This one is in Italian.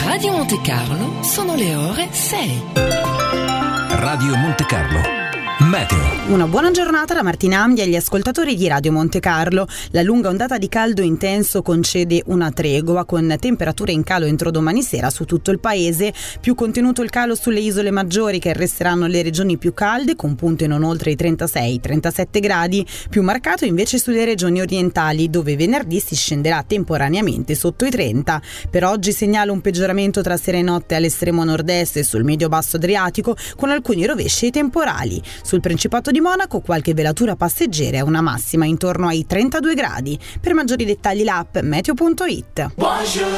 Radio Monte Carlo sono le ore 6. Radio Monte Carlo Meteo. Una buona giornata da Martina Ambia agli ascoltatori di Radio Monte Carlo. La lunga ondata di caldo intenso concede una tregua, con temperature in calo entro domani sera su tutto il paese. Più contenuto il calo sulle isole maggiori, che resteranno le regioni più calde, con punte non oltre i 36-37 gradi. Più marcato invece sulle regioni orientali, dove venerdì si scenderà temporaneamente sotto i 30. Per oggi segnalo un peggioramento tra sera e notte all'estremo nord-est e sul medio-basso Adriatico, con alcuni rovesci e temporali. Sul Principato di Monaco qualche velatura passeggera e una massima intorno ai 32 gradi. Per maggiori dettagli l'app meteo.it. Buongiorno.